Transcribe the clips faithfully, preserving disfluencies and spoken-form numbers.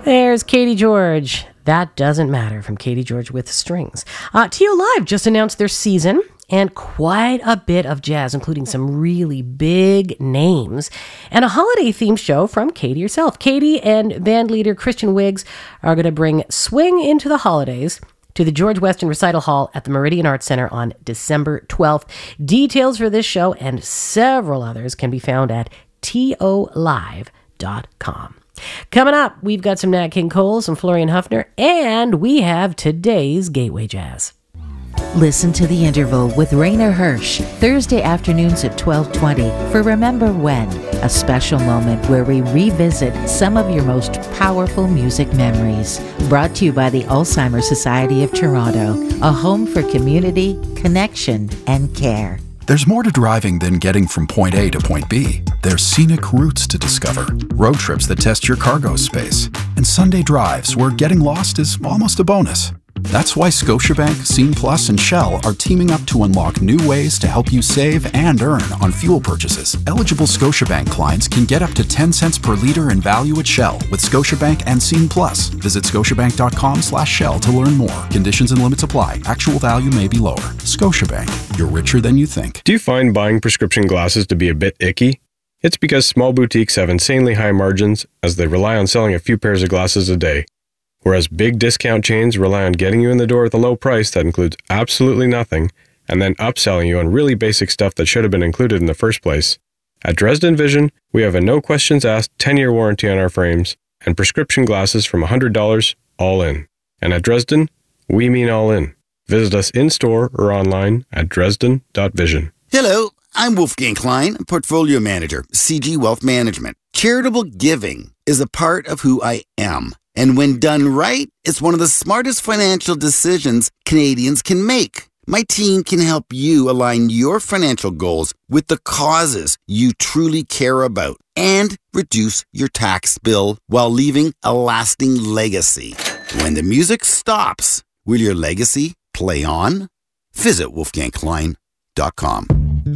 There's Katie George. That Doesn't Matter from Katie George with Strings. Uh, T O Live just announced their season and quite a bit of jazz, including some really big names and a holiday-themed show from Katie herself. Katie and band leader Christian Wiggs are going to bring swing into the holidays to the George Weston Recital Hall at the Meridian Arts Center on December twelfth. Details for this show and several others can be found at T O live dot com. Coming up, we've got some Nat King Cole, some Florian Huffner, and we have today's Gateway Jazz. Listen to The Interval with Rainer Hirsch, Thursday afternoons at twelve twenty for Remember When, a special moment where we revisit some of your most powerful music memories. Brought to you by the Alzheimer's Society of Toronto, a home for community, connection, and care. There's more to driving than getting from point A to point B. There's scenic routes to discover, road trips that test your cargo space, and Sunday drives where getting lost is almost a bonus. That's why Scotiabank, Scene Plus, and Shell are teaming up to unlock new ways to help you save and earn on fuel purchases. Eligible Scotiabank clients can get up to ten cents per litre in value at Shell with Scotiabank and Scene Plus. Visit scotiabank.com slash Shell to learn more. Conditions and limits apply. Actual value may be lower. Scotiabank. You're richer than you think. Do you find buying prescription glasses to be a bit icky? It's because small boutiques have insanely high margins as they rely on selling a few pairs of glasses a day. Whereas big discount chains rely on getting you in the door with a low price that includes absolutely nothing, and then upselling you on really basic stuff that should have been included in the first place. At Dresden Vision, we have a no-questions-asked ten-year warranty on our frames, and prescription glasses from one hundred dollars, all in. And at Dresden, we mean all in. Visit us in-store or online at dresden dot vision. Hello, I'm Wolfgang Klein, Portfolio Manager, C G Wealth Management. Charitable giving is a part of who I am. And when done right, it's one of the smartest financial decisions Canadians can make. My team can help you align your financial goals with the causes you truly care about and reduce your tax bill while leaving a lasting legacy. When the music stops, will your legacy play on? Visit wolfgang klein dot com.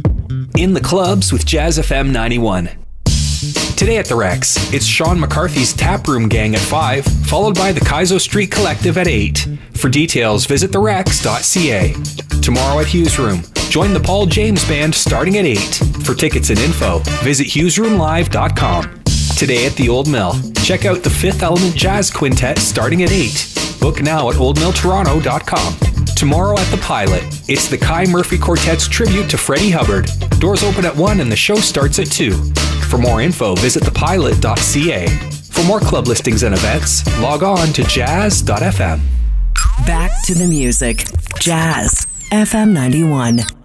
In the clubs with Jazz F M ninety-one. Today at the Rex, it's Sean McCarthy's Taproom Gang at five, followed by the Kaizo Street Collective at eight. For details, visit the rex dot c a. Tomorrow at Hughes Room, join the Paul James Band starting at eight. For tickets and info, visit hughes room live dot com. Today at the Old Mill, check out the Fifth Element Jazz Quintet starting at eight. Book now at old mill toronto dot com. Tomorrow at the Pilot, it's the Kai Murphy Quartet's tribute to Freddie Hubbard. Doors open at one and the show starts at two. For more info, visit the pilot dot c a. For more club listings and events, log on to jazz dot f m. Back to the music. Jazz F M ninety-one.